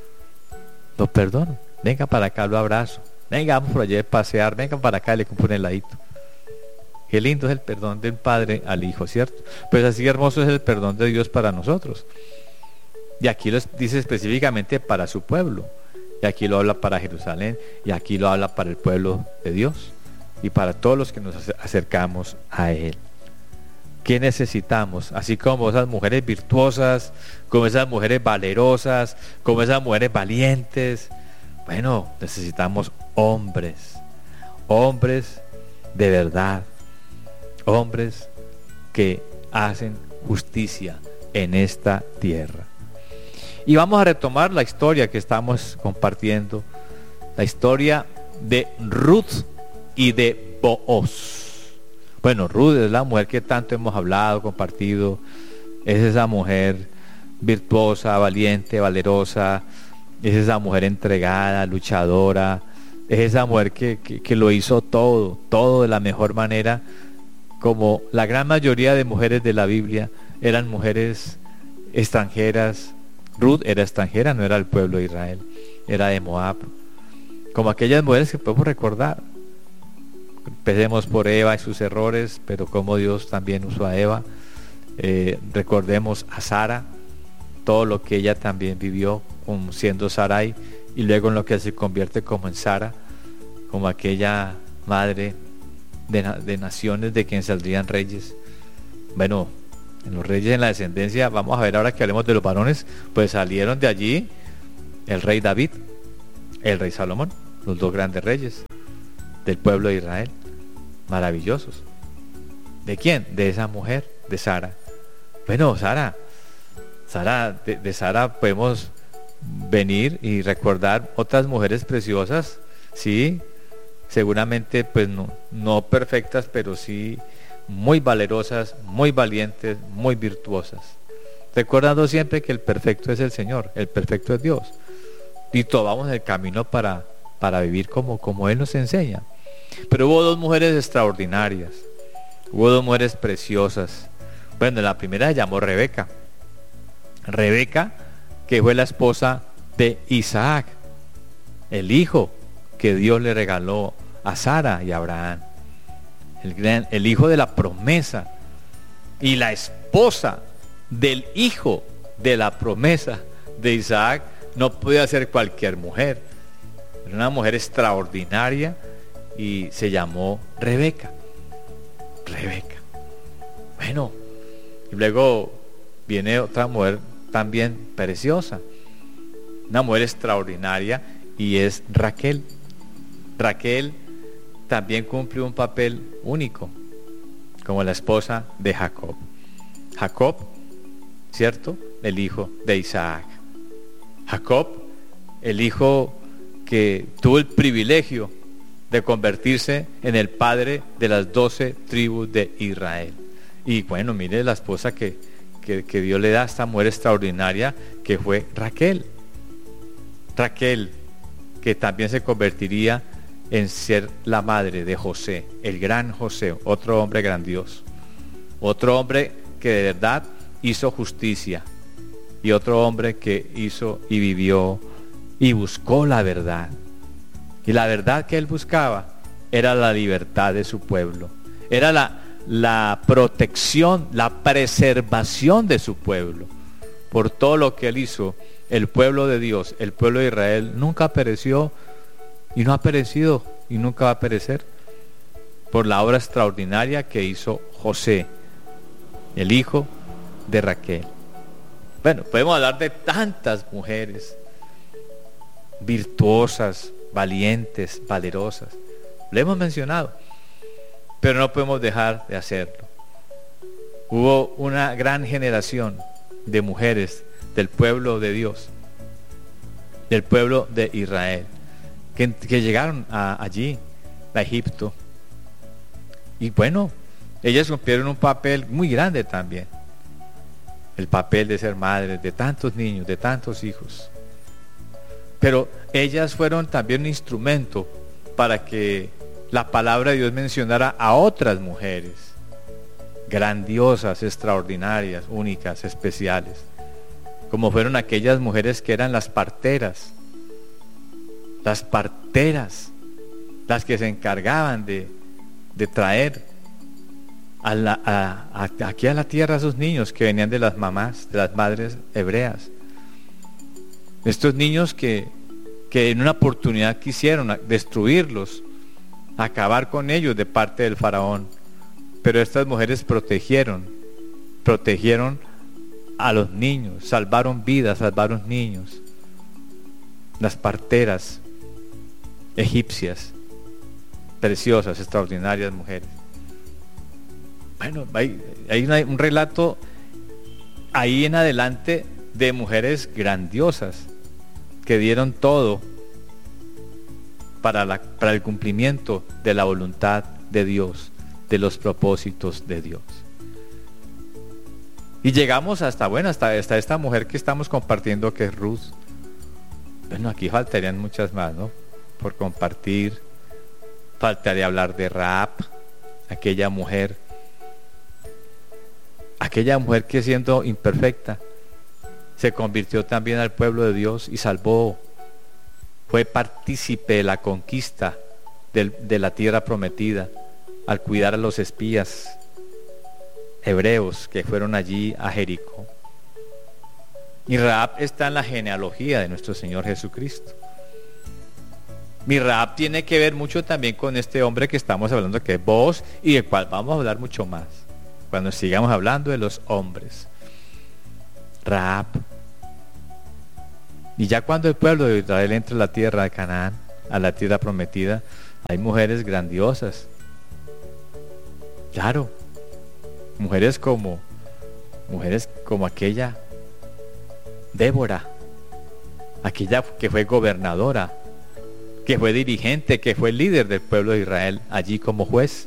Lo perdono. Venga para acá, lo abrazo. Venga, vamos por allá a pasear. Venga para acá, le compro un heladito. Qué lindo es el perdón del padre al hijo, ¿cierto? Pues así hermoso es el perdón de Dios para nosotros. Y aquí lo dice específicamente para su pueblo. Y aquí lo habla para Jerusalén. Y aquí lo habla para el pueblo de Dios. Y para todos los que nos acercamos a Él. ¿Qué necesitamos? Así como esas mujeres virtuosas, como esas mujeres valerosas, como esas mujeres valientes. Bueno, necesitamos hombres. Hombres de verdad. Hombres que hacen justicia en esta tierra. Y vamos a retomar la historia que estamos compartiendo. La historia de Ruth y de Booz. Bueno, Ruth es la mujer que tanto hemos hablado, compartido. Es esa mujer virtuosa, valiente, valerosa. Es esa mujer entregada, luchadora. Es esa mujer que, que, que lo hizo todo, todo de la mejor manera. Como la gran mayoría de mujeres de la Biblia eran mujeres extranjeras. Ruth era extranjera, no era del pueblo de Israel, era de Moab. Como aquellas mujeres que podemos recordar. Empecemos por Eva y sus errores, pero como Dios también usó a Eva. Eh, recordemos a Sara, todo lo que ella también vivió siendo Sarai, y luego en lo que se convierte como en Sara, como aquella madre de, de naciones de quien saldrían reyes. Bueno, en los reyes en la descendencia, vamos a ver ahora que hablemos de los varones, pues salieron de allí el rey David, el rey Salomón, los dos grandes reyes del pueblo de Israel, maravillosos. ¿De quién? De esa mujer, de Sara. Bueno, Sara, Sara, de, de Sara podemos venir y recordar otras mujeres preciosas, sí, seguramente pues no, no perfectas, pero sí muy valerosas, muy valientes, muy virtuosas, recordando siempre que el perfecto es el Señor, el perfecto es Dios, y tomamos el camino para, para vivir como, como Él nos enseña. Pero hubo dos mujeres extraordinarias, hubo dos mujeres preciosas. Bueno, la primera se llamó Rebeca. Rebeca, que fue la esposa de Isaac, el hijo que Dios le regaló a Sara y a Abraham, el, gran, el hijo de la promesa, y la esposa del hijo de la promesa de Isaac no podía ser cualquier mujer, era una mujer extraordinaria y se llamó Rebeca. Rebeca. Bueno, y luego viene otra mujer también preciosa, una mujer extraordinaria, y es Raquel. Raquel también cumplió un papel único como la esposa de Jacob. Jacob, ¿cierto? El hijo de Isaac. Jacob, el hijo que tuvo el privilegio de convertirse en el padre de las doce tribus de Israel. Y bueno, mire la esposa que, que, que Dios le da a esta mujer extraordinaria, que fue Raquel. Raquel, que también se convertiría en ser la madre de José, el gran José, otro hombre grandioso, otro hombre que de verdad hizo justicia, y otro hombre que hizo y vivió y buscó la verdad. Y la verdad que él buscaba era la libertad de su pueblo, era la, la protección, la preservación de su pueblo. Por todo lo que él hizo, el pueblo de Dios, el pueblo de Israel, nunca pereció y no ha perecido y nunca va a perecer, por la obra extraordinaria que hizo José, el hijo de Raquel. Bueno, podemos hablar de tantas mujeres virtuosas, valientes, valerosas. Lo hemos mencionado, pero no podemos dejar de hacerlo. Hubo una gran generación de mujeres del pueblo de Dios, del pueblo de Israel, que, que llegaron a, allí, a Egipto. Y bueno, ellas cumplieron un papel muy grande también. El papel de ser madres de tantos niños, de tantos hijos. Pero ellas fueron también un instrumento para que la palabra de Dios mencionara a otras mujeres grandiosas, extraordinarias, únicas, especiales, como fueron aquellas mujeres que eran las parteras, las parteras, las que se encargaban de, de traer a la, a, a, aquí a la tierra a esos niños que venían de las mamás, de las madres hebreas. Estos niños que, que en una oportunidad quisieron destruirlos, acabar con ellos de parte del faraón, pero estas mujeres protegieron, protegieron a los niños, salvaron vidas, salvaron niños. Las parteras egipcias, preciosas, extraordinarias mujeres. Bueno, hay, hay una, un relato ahí en adelante de mujeres grandiosas que dieron todo para, la, para el cumplimiento de la voluntad de Dios, de los propósitos de Dios. Y llegamos hasta, bueno, hasta, hasta esta mujer que estamos compartiendo, que es Ruth. Bueno, aquí faltarían muchas más, ¿no? Por compartir. Faltaría hablar de Rahab, aquella mujer, aquella mujer que siendo imperfecta, se convirtió también al pueblo de Dios y salvó, fue partícipe de la conquista de, de la tierra prometida, al cuidar a los espías hebreos que fueron allí a Jericó. Y Rahab está en la genealogía de nuestro Señor Jesucristo. Mi Rahab tiene que ver mucho también con este hombre que estamos hablando, que es Booz, y del cual vamos a hablar mucho más cuando sigamos hablando de los hombres. Rahab. Y ya cuando el pueblo de Israel entra a la tierra de Canaán, a la tierra prometida, hay mujeres grandiosas. Claro, mujeres como mujeres como aquella Débora, aquella que fue gobernadora, que fue dirigente, que fue líder del pueblo de Israel, allí como juez.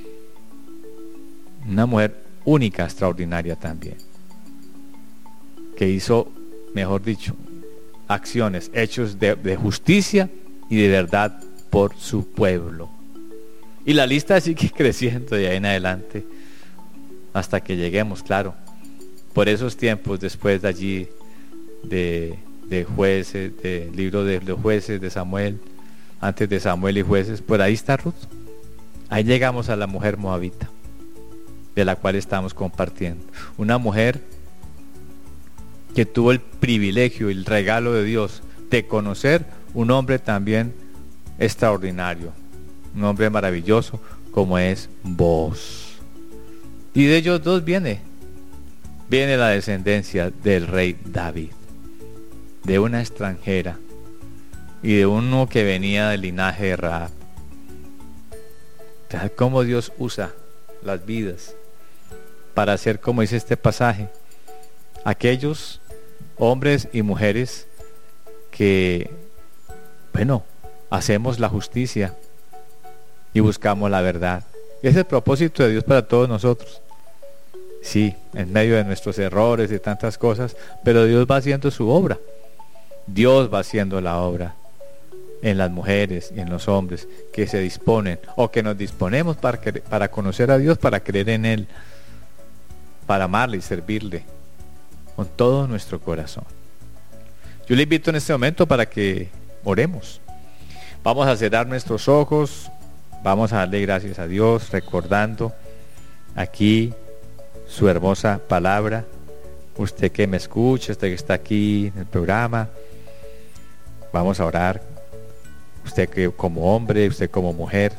Una mujer única, extraordinaria también, que hizo, mejor dicho, acciones, hechos de, de justicia y de verdad por su pueblo. Y la lista sigue creciendo de ahí en adelante hasta que lleguemos, claro, por esos tiempos después de allí de, de jueces, del libro de los jueces de Samuel, antes de Samuel y jueces, por ahí está Ruth. Ahí llegamos a la mujer moabita, de la cual estamos compartiendo. Una mujer que tuvo el privilegio y el regalo de Dios de conocer un hombre también extraordinario, un hombre maravilloso como es Booz. Y de ellos dos viene, viene la descendencia del rey David, de una extranjera y de uno que venía del linaje de Rahab. ¿Sabes cómo Dios usa las vidas para hacer, como dice este pasaje, aquellos hombres y mujeres que, bueno, hacemos la justicia y buscamos la verdad? Ese es el propósito de Dios para todos nosotros. Sí, en medio de nuestros errores y tantas cosas, pero Dios va haciendo su obra. Dios va haciendo la obra en las mujeres y en los hombres que se disponen o que nos disponemos para, para conocer a Dios, para creer en Él, para amarle y servirle con todo nuestro corazón. Yo le invito en este momento para que oremos. Vamos a cerrar nuestros ojos, vamos a darle gracias a Dios, recordando aquí su hermosa palabra. Usted que me escucha, usted que está aquí en el programa, vamos a orar. Usted que como hombre, usted como mujer.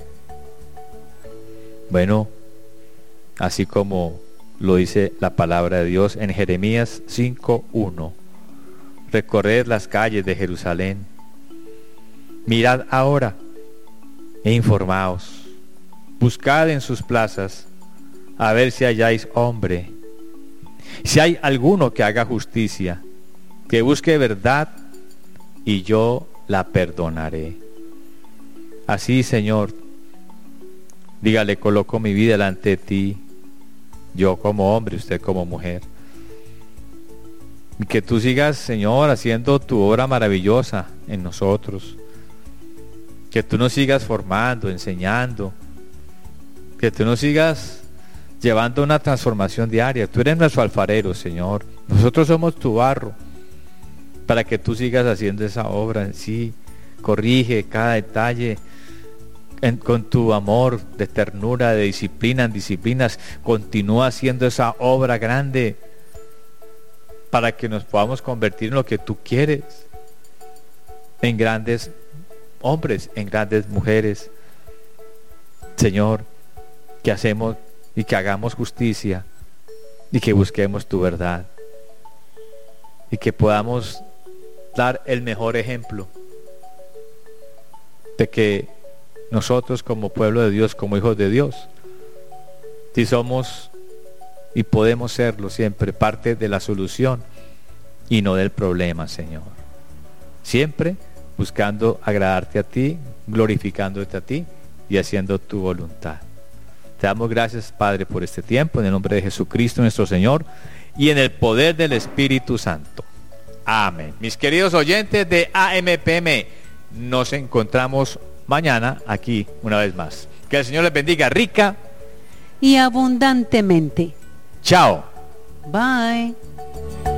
Bueno, así como lo dice la palabra de Dios en Jeremías cinco uno. Recorred las calles de Jerusalén. Mirad ahora e informaos. Buscad en sus plazas a ver si halláis hombre. Si hay alguno que haga justicia, que busque verdad, y yo la perdonaré. Así, Señor, dígale, coloco mi vida delante de ti, yo como hombre, usted como mujer. Y que tú sigas, Señor, haciendo tu obra maravillosa en nosotros. Que tú nos sigas formando, enseñando. Que tú nos sigas llevando una transformación diaria. Tú eres nuestro alfarero, Señor. Nosotros somos tu barro. Para que tú sigas haciendo esa obra en sí. Corrige cada detalle en, con tu amor de ternura, de disciplina en disciplinas. Continúa haciendo esa obra grande para que nos podamos convertir en lo que tú quieres, en grandes hombres, en grandes mujeres, Señor, que hacemos y que hagamos justicia y que busquemos tu verdad y que podamos dar el mejor ejemplo de que nosotros como pueblo de Dios, como hijos de Dios, si somos y podemos serlo siempre parte de la solución y no del problema, Señor. Siempre buscando agradarte a ti, glorificándote a ti y haciendo tu voluntad. Te damos gracias, Padre, por este tiempo, en el nombre de Jesucristo nuestro Señor y en el poder del Espíritu Santo. Amén. Mis queridos oyentes de A M P M, nos encontramos mañana aquí una vez más. Que el Señor les bendiga rica y abundantemente. Chao. Bye.